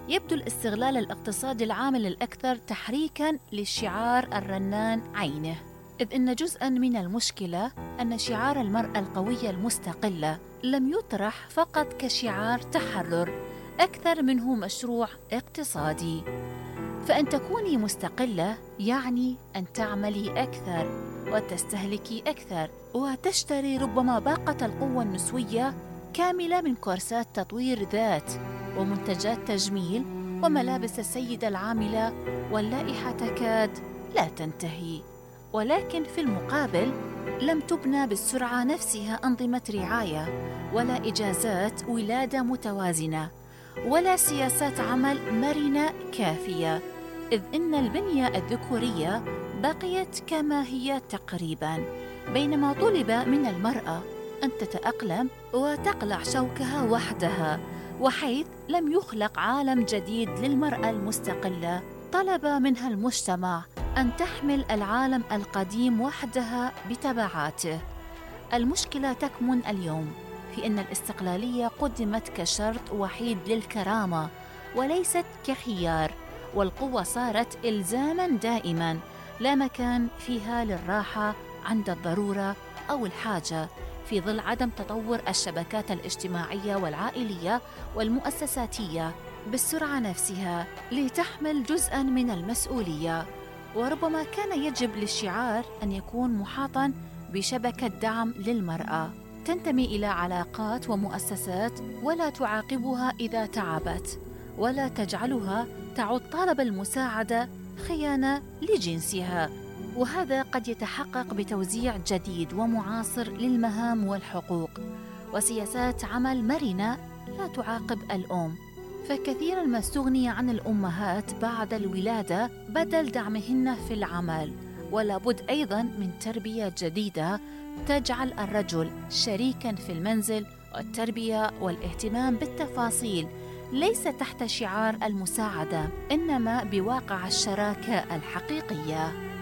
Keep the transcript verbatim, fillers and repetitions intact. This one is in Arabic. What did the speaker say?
يبدو الاستغلال الاقتصادي العامل الأكثر تحريكاً للشعار الرنان عينه، إذ إن جزءاً من المشكلة أن شعار المرأة القوية المستقلة لم يطرح فقط كشعار تحرر أكثر منه مشروع اقتصادي. فأن تكوني مستقلة يعني أن تعملي أكثر وتستهلكي أكثر وتشتري ربما باقة القوة النسوية كاملة من كورسات تطوير ذات ومنتجات تجميل وملابس السيدة العاملة، واللائحة تكاد لا تنتهي. ولكن في المقابل لم تبنى بالسرعة نفسها أنظمة رعاية ولا إجازات ولادة متوازنة ولا سياسات عمل مرنة كافية، إذ إن البنية الذكورية بقيت كما هي تقريباً، بينما طلب من المرأة أن تتأقلم وتقلع شوكها وحدها. وحيث لم يخلق عالم جديد للمرأة المستقلة، طلب منها المجتمع أن تحمل العالم القديم وحدها بتبعاته. المشكلة تكمن اليوم في أن الاستقلالية قدمت كشرط وحيد للكرامة وليست كخيار، والقوة صارت إلزاماً دائماً لا مكان فيها للراحة عند الضرورة أو الحاجة، في ظل عدم تطور الشبكات الاجتماعية والعائلية والمؤسساتية بالسرعة نفسها لتحمل جزءاً من المسؤولية. وربما كان يجب للشعار أن يكون محاطاً بشبكة دعم للمرأة تنتمي إلى علاقات ومؤسسات ولا تعاقبها إذا تعبت، ولا تجعلها تعد طالب المساعدة خيانة لجنسها. وهذا قد يتحقق بتوزيع جديد ومعاصر للمهام والحقوق وسياسات عمل مرنة لا تعاقب الأم. فكثيراً ما استغني عن الأمهات بعد الولادة بدل دعمهن في العمل، ولا بد أيضاً من تربية جديدة تجعل الرجل شريكاً في المنزل والتربية والاهتمام بالتفاصيل، ليس تحت شعار المساعدة إنما بواقع الشراكة الحقيقية.